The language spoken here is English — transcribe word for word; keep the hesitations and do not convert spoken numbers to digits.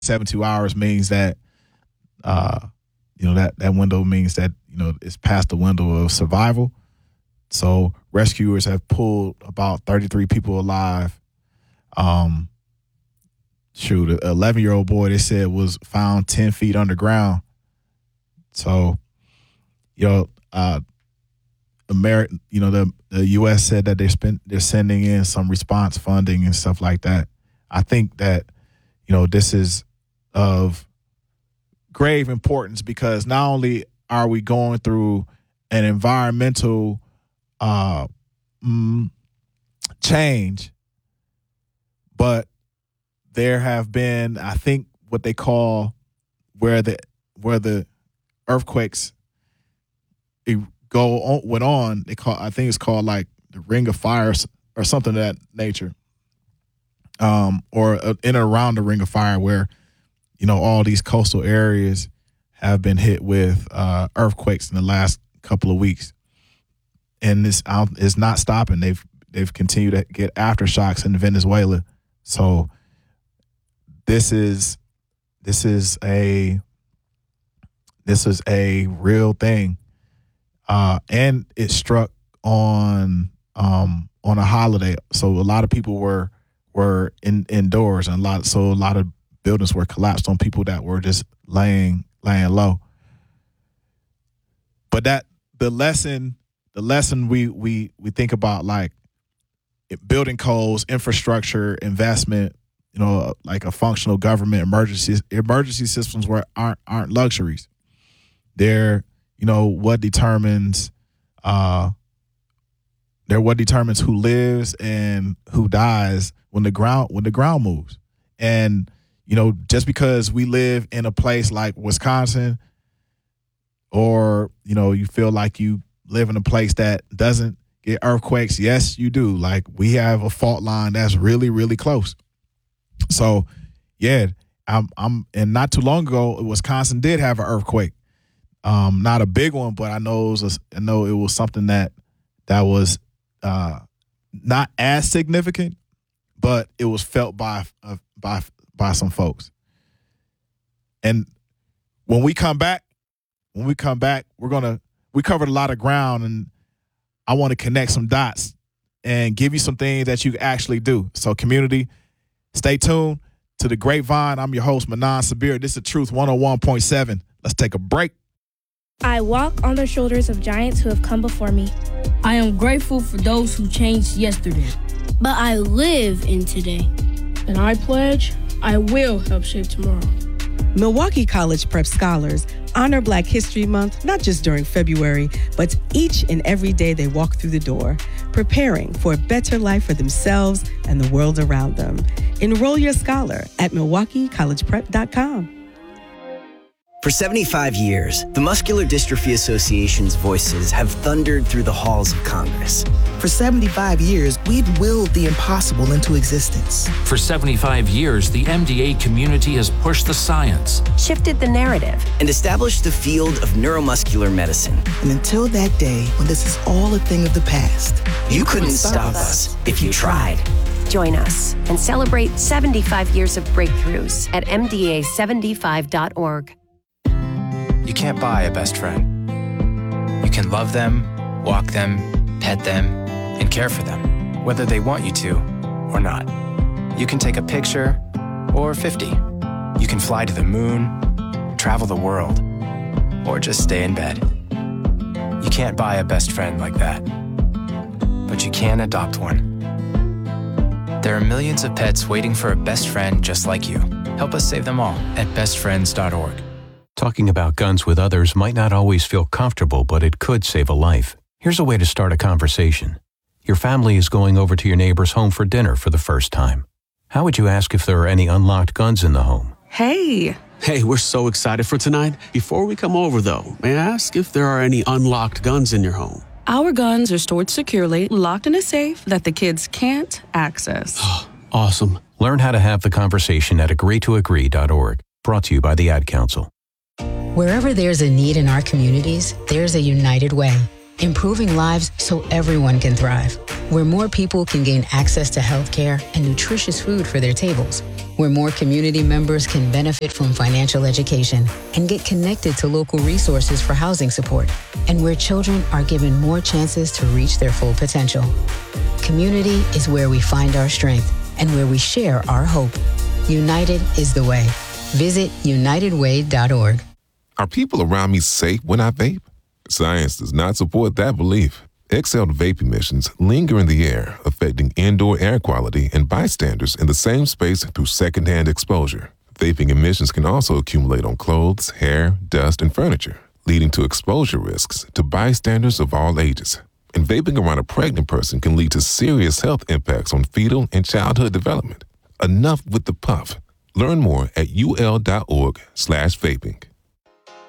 seventy-two hours means that, uh, you know, that, that window means that, you know, it's past the window of survival. So rescuers have pulled about thirty-three people alive. Um, shoot, an eleven-year-old boy, they said, was found ten feet underground. So, you know, uh, Ameri- you know, the, the U S said that they spent, they're sending in some response funding and stuff like that. I think that, you know, this is of grave importance because not only are we going through an environmental uh, mm, change, but there have been, I think, what they call where the where the earthquakes go on, went on. They call, I think it's called like the Ring of Fire or something of that nature, um, or in and around the Ring of Fire, where you know all these coastal areas have been hit with uh, earthquakes in the last couple of weeks, and this is not stopping. They've they've continued to get aftershocks in Venezuela. So this is this is a this is a real thing. Uh, and it struck on um, on a holiday, so a lot of people were were in, indoors, and a lot so a lot of buildings were collapsed on people that were just laying laying low. But that the lesson the lesson we we we think about, like building codes, infrastructure, investment, you know, like a functional government, emergency emergency systems where aren't aren't luxuries. They're You know, what determines uh, they're what determines who lives and who dies when the ground when the ground moves. And, you know, just because we live in a place like Wisconsin, or, you know, you feel like you live in a place that doesn't get earthquakes, yes, you do. Like, we have a fault line that's really, really close. So, yeah, I'm I'm and not too long ago, Wisconsin did have an earthquake. Um, not a big one, but I know it was a, I know it was something that that was uh, not as significant, but it was felt by uh, by by some folks. And when we come back, when we come back, we're gonna we covered a lot of ground, and I want to connect some dots and give you some things that you can actually do. So, community, stay tuned to the Grapevine. I'm your host, Manan Sabir. This is Truth one oh one point seven. Let's take a break. I walk on the shoulders of giants who have come before me. I am grateful for those who changed yesterday. But I live in today. And I pledge I will help shape tomorrow. Milwaukee College Prep Scholars honor Black History Month not just during February, but each and every day they walk through the door, preparing for a better life for themselves and the world around them. Enroll your scholar at milwaukee college prep dot com. For seventy-five years, the Muscular Dystrophy Association's voices have thundered through the halls of Congress. For seventy-five years, we've willed the impossible into existence. For seventy-five years, the M D A community has pushed the science, shifted the narrative, and established the field of neuromuscular medicine. And until that day when this is all a thing of the past, you, you couldn't, couldn't stop us if you tried. Join us and celebrate seventy-five years of breakthroughs at M D A seventy-five dot org. You can't buy a best friend. You can love them, walk them, pet them, and care for them, whether they want you to or not. You can take a picture or fifty. You can fly to the moon, travel the world, or just stay in bed. You can't buy a best friend like that, but you can adopt one. There are millions of pets waiting for a best friend just like you. Help us save them all at best friends dot org. Talking about guns with others might not always feel comfortable, but it could save a life. Here's a way to start a conversation. Your family is going over to your neighbor's home for dinner for the first time. How would you ask if there are any unlocked guns in the home? Hey! Hey, we're so excited for tonight. Before we come over, though, may I ask if there are any unlocked guns in your home? Our guns are stored securely, locked in a safe that the kids can't access. Awesome. Learn how to have the conversation at agree to agree dot org. Brought to you by the Ad Council. Wherever there's a need in our communities, there's a United Way. improving lives so everyone can thrive. Where more people can gain access to healthcare and nutritious food for their tables. Where more community members can benefit from financial education and get connected to local resources for housing support. And where children are given more chances to reach their full potential. Community is where we find our strength and where we share our hope. United is the way. Visit united way dot org. Are people around me safe when I vape? Science does not support that belief. Exhaled vape emissions linger in the air, affecting indoor air quality and bystanders in the same space through secondhand exposure. Vaping emissions can also accumulate on clothes, hair, dust, and furniture, leading to exposure risks to bystanders of all ages. And vaping around a pregnant person can lead to serious health impacts on fetal and childhood development. Enough with the puff. Learn more at ul dot org slash vaping.